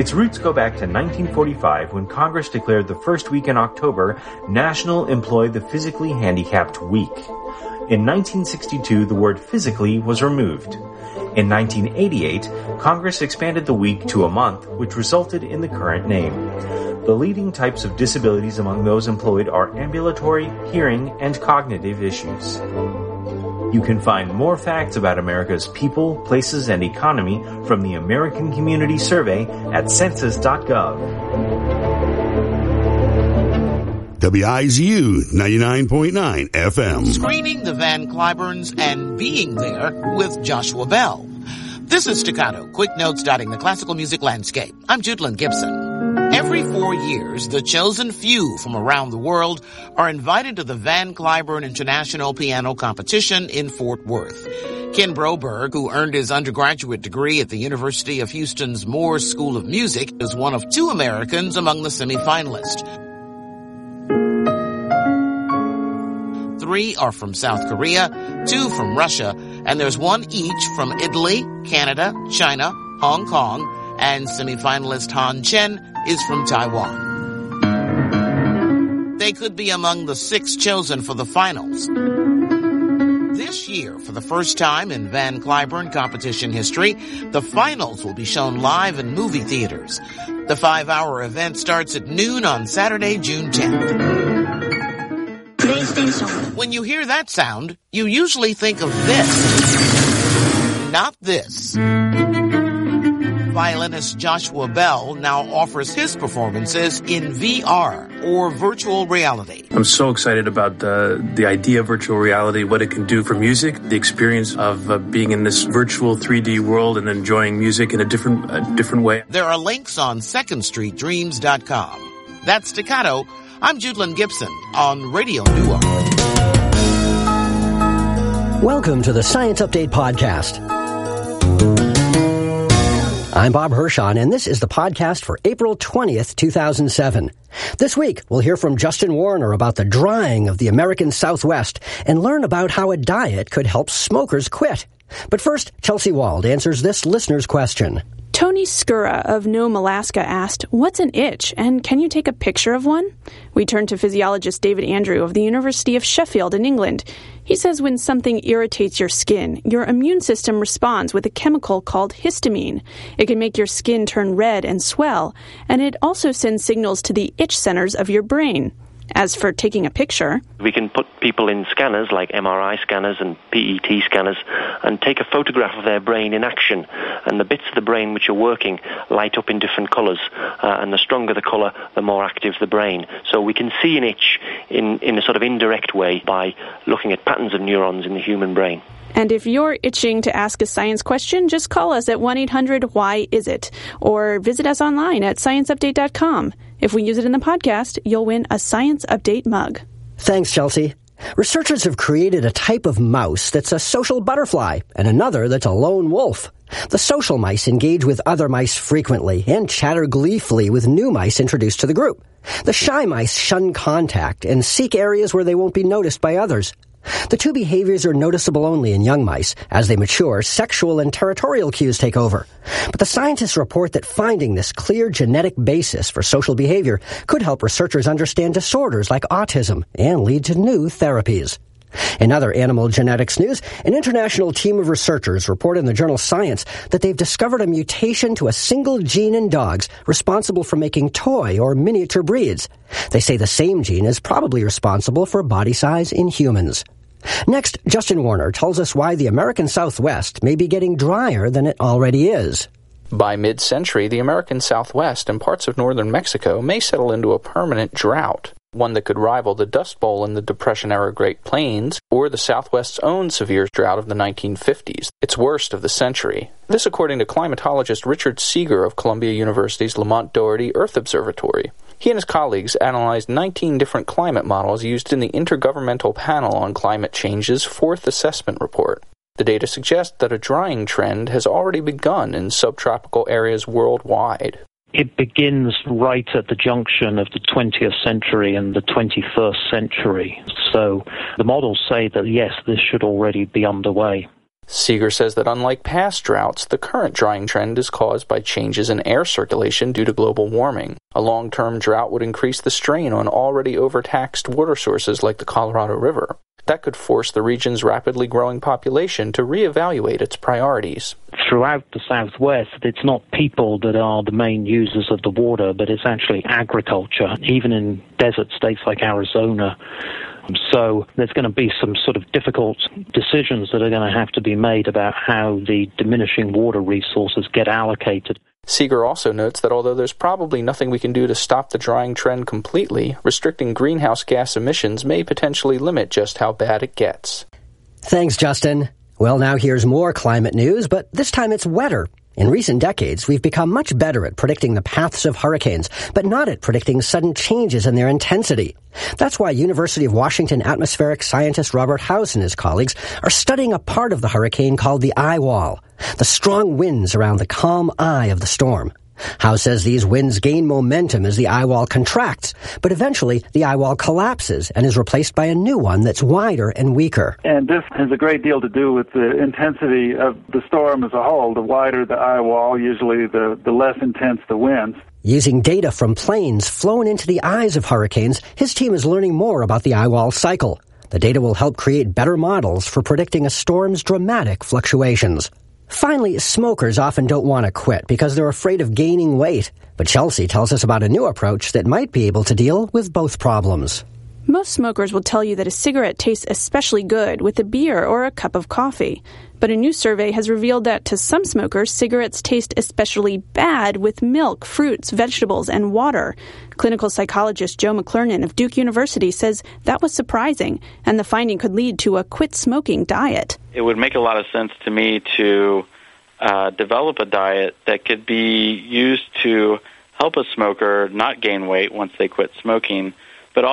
Its roots go back to 1945 when Congress declared the first week in October National Employ the Physically Handicapped Week. In 1962, the word physically was removed. In 1988, Congress expanded the week to a month, which resulted in the current name. The leading types of disabilities among those employed are ambulatory, hearing, and cognitive issues. You can find more facts about America's people, places, and economy from the American Community Survey at census.gov. WIZU 99.9 FM. Screening the Van Cliburns and being there with Joshua Bell. This is Staccato, quick notes dotting the classical music landscape. I'm Judlyn Gibson. Every 4 years, the chosen few from around the world are invited to the Van Cliburn International Piano Competition in Fort Worth. Ken Broberg, who earned his undergraduate degree at the University of Houston's Moore School of Music, is one of 2 Americans among the semifinalists. 3 are from South Korea, 2 from Russia, and there's 1 each from Italy, Canada, China, Hong Kong, and semifinalist Han Chen is from Taiwan. They could be among the 6 chosen for the finals. This year, for the first time in Van Cliburn competition history, the finals will be shown live in movie theaters. The 5-hour event starts at noon on Saturday, June 10th. When you hear that sound, you usually think of this. Not this. Violinist Joshua Bell now offers his performances in VR, or virtual reality. I'm so excited about the idea of virtual reality, what it can do for music, the experience of being in this virtual 3D world and enjoying music in a different way. There are links on secondstreetdreams.com. That's Staccato. I'm Judlyn Gibson on Radio New Orleans. Welcome to the Science Update Podcast. I'm Bob Hirschon, and this is the podcast for April 20th, 2007. This week, we'll hear from Justin Warner about the drying of the American Southwest and learn about how a diet could help smokers quit. But first, Chelsea Wald answers this listener's question. Tony Skura of Nome, Alaska asked, "What's an itch, and can you take a picture of one?" We turn to physiologist David Andrew of the University of Sheffield in England. He says when something irritates your skin, your immune system responds with a chemical called histamine. It can make your skin turn red and swell, and it also sends signals to the itch centers of your brain. As for taking a picture, we can put people in scanners like MRI scanners and PET scanners and take a photograph of their brain in action, and the bits of the brain which are working light up in different colours, and the stronger the colour, the more active the brain. So we can see an itch in a sort of indirect way by looking at patterns of neurons in the human brain. And if you're itching to ask a science question, just call us at 1-800-WHY-IS-IT or visit us online at scienceupdate.com. If we use it in the podcast, you'll win a Science Update mug. Thanks, Chelsea. Researchers have created a type of mouse that's a social butterfly and another that's a lone wolf. The social mice engage with other mice frequently and chatter gleefully with new mice introduced to the group. The shy mice shun contact and seek areas where they won't be noticed by others. The 2 behaviors are noticeable only in young mice. As they mature, sexual and territorial cues take over. But the scientists report that finding this clear genetic basis for social behavior could help researchers understand disorders like autism and lead to new therapies. In other animal genetics news, an international team of researchers reported in the journal Science that they've discovered a mutation to a single gene in dogs responsible for making toy or miniature breeds. They say the same gene is probably responsible for body size in humans. Next, Justin Warner tells us why the American Southwest may be getting drier than it already is. By mid-century, the American Southwest and parts of northern Mexico may settle into a permanent drought, one that could rival the Dust Bowl in the Depression-era Great Plains or the Southwest's own severe drought of the 1950s, its worst of the century. This according to climatologist Richard Seeger of Columbia University's Lamont Doherty Earth Observatory. He and his colleagues analyzed 19 different climate models used in the Intergovernmental Panel on Climate Change's 4th assessment report. The data suggest that a drying trend has already begun in subtropical areas worldwide. It begins right at the junction of the 20th century and the 21st century. So the models say that, yes, this should already be underway. Seeger says that unlike past droughts, the current drying trend is caused by changes in air circulation due to global warming. A long-term drought would increase the strain on already overtaxed water sources like the Colorado River. That could force the region's rapidly growing population to reevaluate its priorities. Throughout the Southwest, it's not people that are the main users of the water, but it's actually agriculture, even in desert states like Arizona. So there's going to be some sort of difficult decisions that are going to have to be made about how the diminishing water resources get allocated. Seeger also notes that although there's probably nothing we can do to stop the drying trend completely, restricting greenhouse gas emissions may potentially limit just how bad it gets. Thanks, Justin. Well, now here's more climate news, but this time it's wetter. In recent decades, we've become much better at predicting the paths of hurricanes, but not at predicting sudden changes in their intensity. That's why University of Washington atmospheric scientist Robert House and his colleagues are studying a part of the hurricane called the eye wall, the strong winds around the calm eye of the storm. House says these winds gain momentum as the eye wall contracts, but eventually the eye wall collapses and is replaced by a new one that's wider and weaker. And this has a great deal to do with the intensity of the storm as a whole. The wider the eye wall, usually the less intense the winds. Using data from planes flown into the eyes of hurricanes, his team is learning more about the eye wall cycle. The data will help create better models for predicting a storm's dramatic fluctuations. Finally, smokers often don't want to quit because they're afraid of gaining weight. But Chelsea tells us about a new approach that might be able to deal with both problems. Most smokers will tell you that a cigarette tastes especially good with a beer or a cup of coffee. But a new survey has revealed that to some smokers, cigarettes taste especially bad with milk, fruits, vegetables, and water. Clinical psychologist Joe McClernand of Duke University says that was surprising, and the finding could lead to a quit-smoking diet. It would make a lot of sense to me to develop a diet that could be used to help a smoker not gain weight once they quit smoking, but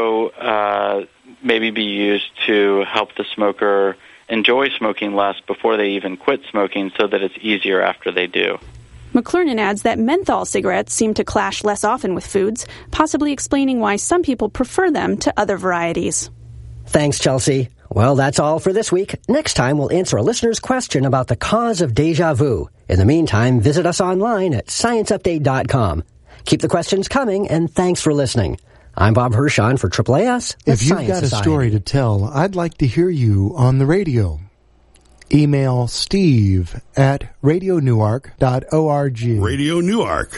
also maybe be used to help the smoker enjoy smoking less before they even quit smoking so that it's easier after they do. McClernand adds that menthol cigarettes seem to clash less often with foods, possibly explaining why some people prefer them to other varieties. Thanks, Chelsea. Well, that's all for this week. Next time, we'll answer a listener's question about the cause of déjà vu. In the meantime, visit us online at scienceupdate.com. Keep the questions coming, and thanks for listening. I'm Bob Hirschon for AAAS. If you've got a story to tell, I'd like to hear you on the radio. Email Steve at radionewark.org. Radio Newark.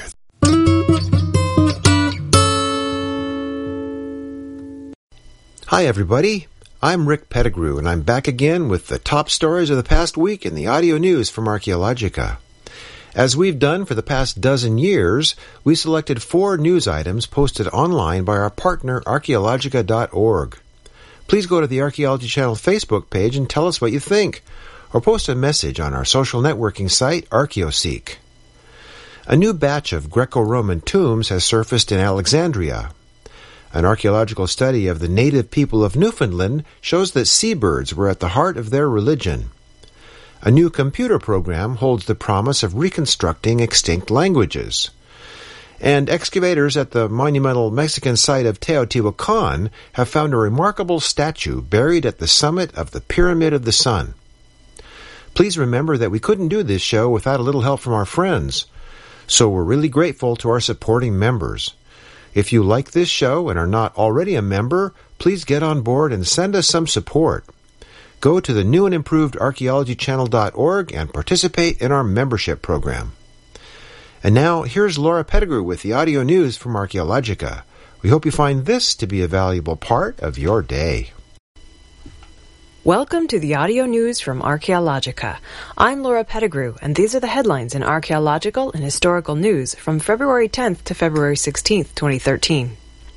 Hi, everybody. I'm Rick Pettigrew, and I'm back again with the top stories of the past week in the audio news from Archaeologica. As we've done for the past dozen years, we selected 4 news items posted online by our partner, Archaeologica.org. Please go to the Archaeology Channel Facebook page and tell us what you think, or post a message on our social networking site, Archaeoseek. A new batch of Greco-Roman tombs has surfaced in Alexandria. An archaeological study of the native people of Newfoundland shows that seabirds were at the heart of their religion. A new computer program holds the promise of reconstructing extinct languages. And excavators at the monumental Mexican site of Teotihuacan have found a remarkable statue buried at the summit of the Pyramid of the Sun. Please remember that we couldn't do this show without a little help from our friends, so we're really grateful to our supporting members. If you like this show and are not already a member, please get on board and send us some support. Go to the new and improved archaeologychannel.org and participate in our membership program. And now, here's Laura Pettigrew with the audio news from Archaeologica. We hope you find this to be a valuable part of your day. Welcome to the audio news from Archaeologica. I'm Laura Pettigrew, and these are the headlines in archaeological and historical news from February 10th to February 16th, 2013.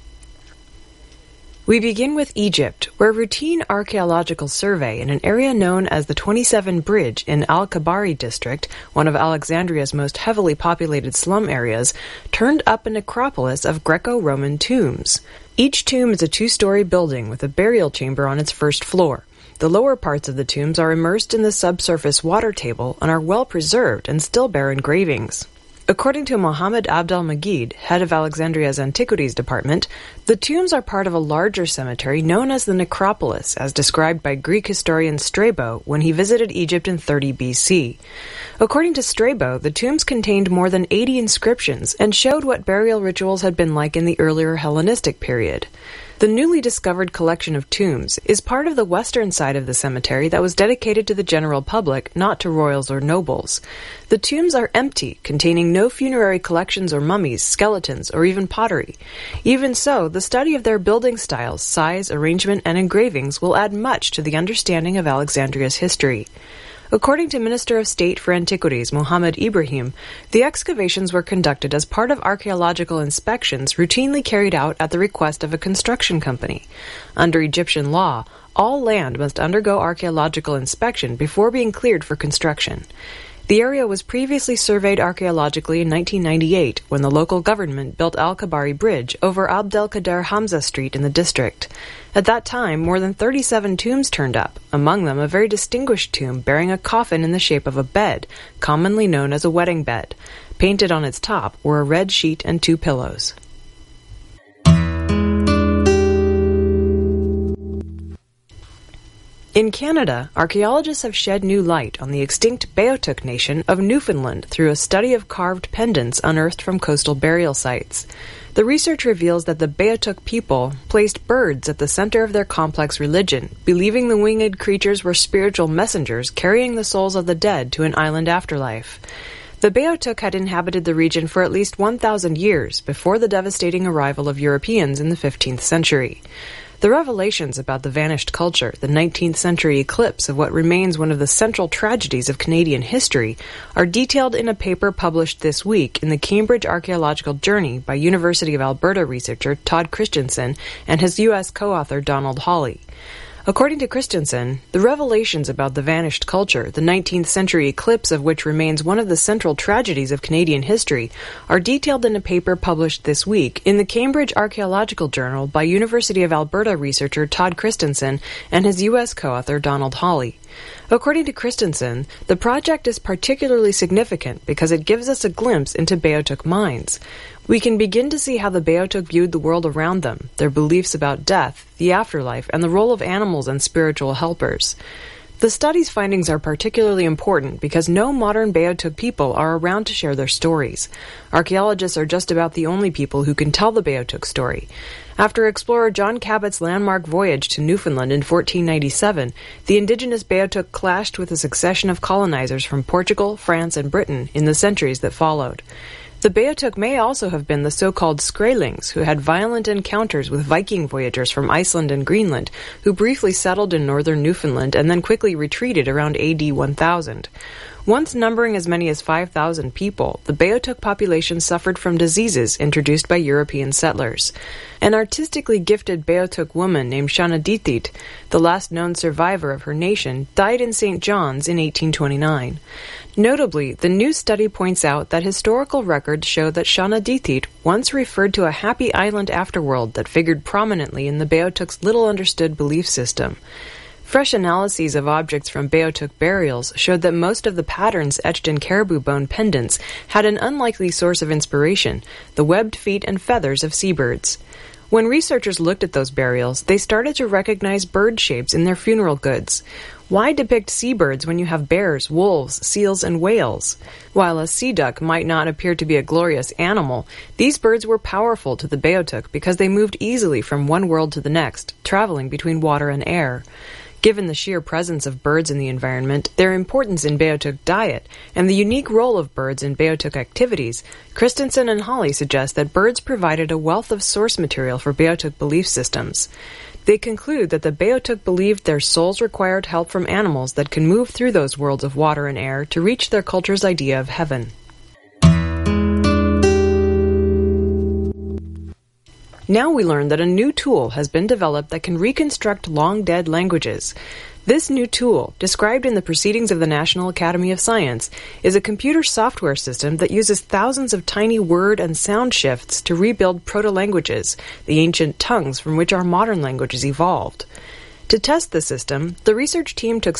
We begin with Egypt, where a routine archaeological survey in an area known as the 27 Bridge in Al-Kabari district, one of Alexandria's most heavily populated slum areas, turned up a necropolis of Greco-Roman tombs. Each tomb is a 2-story building with a burial chamber on its first floor. The lower parts of the tombs are immersed in the subsurface water table and are well preserved and still bear engravings. According to Mohammed Abdel-Magid, head of Alexandria's Antiquities Department, the tombs are part of a larger cemetery known as the Necropolis, as described by Greek historian Strabo when he visited Egypt in 30 BC. According to Strabo, the tombs contained more than 80 inscriptions and showed what burial rituals had been like in the earlier Hellenistic period. The newly discovered collection of tombs is part of the western side of the cemetery that was dedicated to the general public, not to royals or nobles. The tombs are empty, containing no funerary collections or mummies, skeletons, or even pottery. Even so, the study of their building styles, size, arrangement, and engravings will add much to the understanding of Alexandria's history. According to Minister of State for Antiquities Mohammed Ibrahim, the excavations were conducted as part of archaeological inspections routinely carried out at the request of a construction company. Under Egyptian law, all land must undergo archaeological inspection before being cleared for construction. The area was previously surveyed archaeologically in 1998 when the local government built Al-Kabari Bridge over Abdelkader Hamza Street in the district. At that time, more than 37 tombs turned up, among them a very distinguished tomb bearing a coffin in the shape of a bed, commonly known as a wedding bed. Painted on its top were a red sheet and 2 pillows. In Canada, archaeologists have shed new light on the extinct Beothuk nation of Newfoundland through a study of carved pendants unearthed from coastal burial sites. The research reveals that the Beothuk people placed birds at the center of their complex religion, believing the winged creatures were spiritual messengers carrying the souls of the dead to an island afterlife. The Beothuk had inhabited the region for at least 1,000 years before the devastating arrival of Europeans in the 15th century. The revelations about the vanished culture, the 19th century eclipse of what remains one of the central tragedies of Canadian history, are detailed in a paper published this week in the Cambridge Archaeological Journey by University of Alberta researcher Todd Christensen and his U.S. co-author Donald Hawley. According to Christensen, the revelations about the vanished culture, the 19th century eclipse of which remains one of the central tragedies of Canadian history, are detailed in a paper published this week in the Cambridge Archaeological Journal by University of Alberta researcher Todd Christensen and his U.S. co-author Donald Hawley. According to Christensen, the project is particularly significant because it gives us a glimpse into Beothuk minds. We can begin to see how the Beothuk viewed the world around them, their beliefs about death, the afterlife, and the role of animals and spiritual helpers. The study's findings are particularly important because no modern Beothuk people are around to share their stories. Archaeologists are just about the only people who can tell the Beothuk story. After explorer John Cabot's landmark voyage to Newfoundland in 1497, the indigenous Beothuk clashed with a succession of colonizers from Portugal, France, and Britain in the centuries that followed. The Beothuk may also have been the so-called Skraelings, who had violent encounters with Viking voyagers from Iceland and Greenland, who briefly settled in northern Newfoundland and then quickly retreated around AD 1000. Once numbering as many as 5,000 people, the Beothuk population suffered from diseases introduced by European settlers. An artistically gifted Beothuk woman named Shanadithit, the last known survivor of her nation, died in St. John's in 1829. Notably, the new study points out that historical records show that Shanadithit once referred to a happy island afterworld that figured prominently in the Beothuk's little-understood belief system. Fresh analyses of objects from Beothuk burials showed that most of the patterns etched in caribou bone pendants had an unlikely source of inspiration, the webbed feet and feathers of seabirds. When researchers looked at those burials, they started to recognize bird shapes in their funeral goods. Why depict seabirds when you have bears, wolves, seals, and whales? While a sea duck might not appear to be a glorious animal, these birds were powerful to the Beothuk because they moved easily from one world to the next, traveling between water and air. Given the sheer presence of birds in the environment, their importance in Beothuk diet, and the unique role of birds in Beothuk activities, Christensen and Hawley suggest that birds provided a wealth of source material for Beothuk belief systems. They conclude that the Beothuk believed their souls required help from animals that can move through those worlds of water and air to reach their culture's idea of heaven. Now we learn that a new tool has been developed that can reconstruct long-dead languages. This new tool, described in the Proceedings of the National Academy of Science, is a computer software system that uses thousands of tiny word and sound shifts to rebuild proto-languages, the ancient tongues from which our modern languages evolved. To test the system, the research team took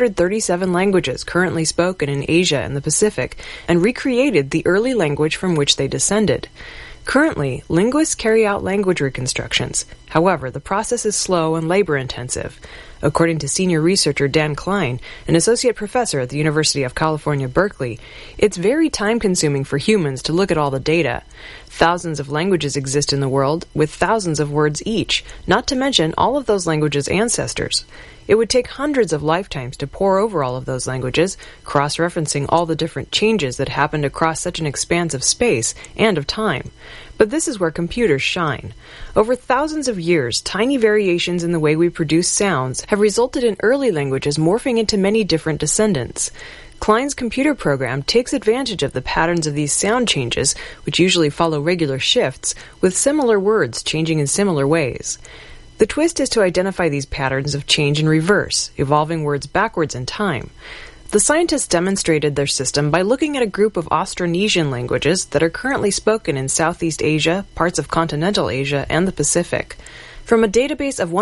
637 languages currently spoken in Asia and the Pacific and recreated the early language from which they descended. Currently, linguists carry out language reconstructions. However, the process is slow and labor-intensive. According to senior researcher Dan Klein, an associate professor at the University of California, Berkeley, it's very time-consuming for humans to look at all the data. Thousands of languages exist in the world, with thousands of words each, not to mention all of those languages' ancestors. It would take hundreds of lifetimes to pore over all of those languages, cross-referencing all the different changes that happened across such an expanse of space and of time. But this is where computers shine. Over thousands of years, tiny variations in the way we produce sounds have resulted in early languages morphing into many different descendants. Klein's computer program takes advantage of the patterns of these sound changes, which usually follow regular shifts, with similar words changing in similar ways. The twist is to identify these patterns of change in reverse, evolving words backwards in time. The scientists demonstrated their system by looking at a group of Austronesian languages that are currently spoken in Southeast Asia, parts of continental Asia, and the Pacific. From a database of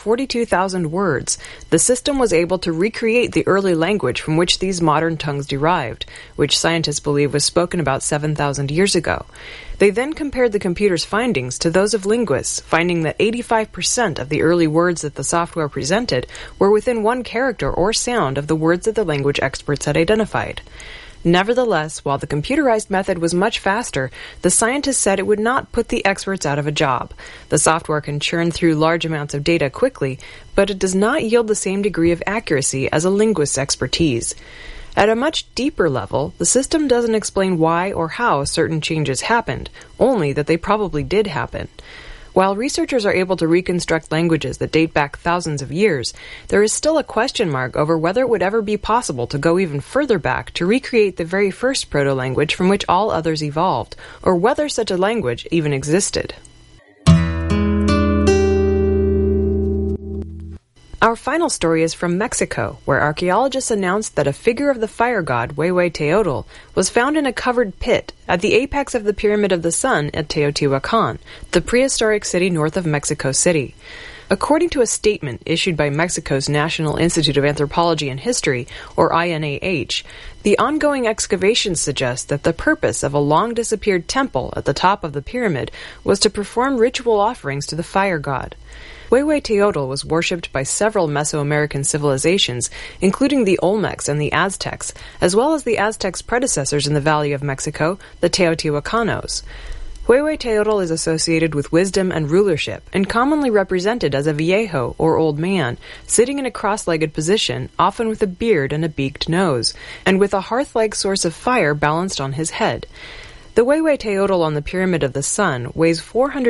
142,000 words, the system was able to recreate the early language from which these modern tongues derived, which scientists believe was spoken about 7,000 years ago. They then compared the computer's findings to those of linguists, finding that 85% of the early words that the software presented were within one character or sound of the words that the language experts had identified. Nevertheless, while the computerized method was much faster, the scientists said it would not put the experts out of a job. The software can churn through large amounts of data quickly, but it does not yield the same degree of accuracy as a linguist's expertise. At a much deeper level, the system doesn't explain why or how certain changes happened, only that they probably did happen. While researchers are able to reconstruct languages that date back thousands of years, there is still a question mark over whether it would ever be possible to go even further back to recreate the very first proto-language from which all others evolved, or whether such a language even existed. Our final story is from Mexico, where archaeologists announced that a figure of the fire god Huehueteotl was found in a covered pit at the apex of the Pyramid of the Sun at Teotihuacan, the prehistoric city north of Mexico City. According to a statement issued by Mexico's National Institute of Anthropology and History, or INAH, the ongoing excavations suggest that the purpose of a long-disappeared temple at the top of the pyramid was to perform ritual offerings to the fire god. Huehueteotl was worshipped by several Mesoamerican civilizations, including the Olmecs and the Aztecs, as well as the Aztecs' predecessors in the Valley of Mexico, the Teotihuacanos. Huehueteotl is associated with wisdom and rulership, and commonly represented as a viejo, or old man, sitting in a cross-legged position, often with a beard and a beaked nose, and with a hearth-like source of fire balanced on his head. The Huehueteotl on the Pyramid of the Sun weighs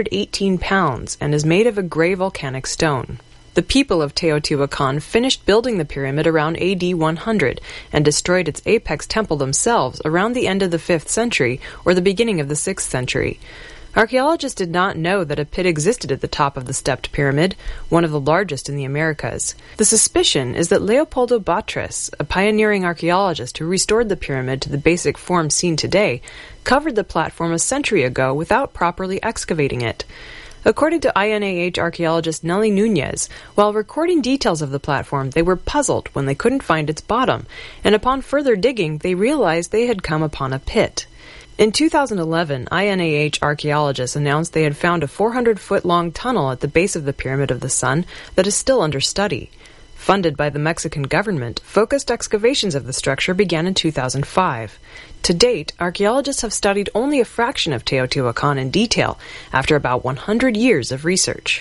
418 pounds and is made of a gray volcanic stone. The people of Teotihuacan finished building the pyramid around AD 100 and destroyed its apex temple themselves around the end of the 5th century or the beginning of the 6th century. Archaeologists did not know that a pit existed at the top of the stepped pyramid, one of the largest in the Americas. The suspicion is that Leopoldo Batres, a pioneering archaeologist who restored the pyramid to the basic form seen today, covered the platform a century ago without properly excavating it. According to INAH archaeologist Nelly Nunez, while recording details of the platform, they were puzzled when they couldn't find its bottom, and upon further digging, they realized they had come upon a pit. In 2011, INAH archaeologists announced they had found a 400-foot-long tunnel at the base of the Pyramid of the Sun that is still under study. Funded by the Mexican government, focused excavations of the structure began in 2005. To date, archaeologists have studied only a fraction of Teotihuacan in detail, after about 100 years of research.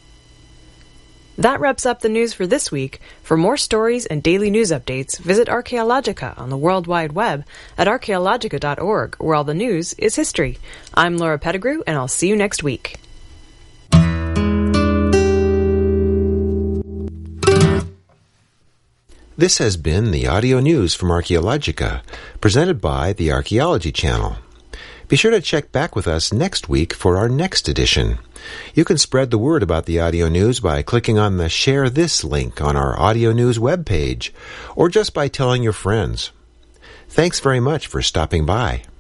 That wraps up the news for this week. For more stories and daily news updates, visit Archaeologica on the World Wide Web at archaeologica.org, where all the news is history. I'm Laura Pettigrew, and I'll see you next week. This has been the audio news from Archaeologica, presented by the Archaeology Channel. Be sure to check back with us next week for our next edition. You can spread the word about the audio news by clicking on the Share This link on our audio news webpage, or just by telling your friends. Thanks very much for stopping by.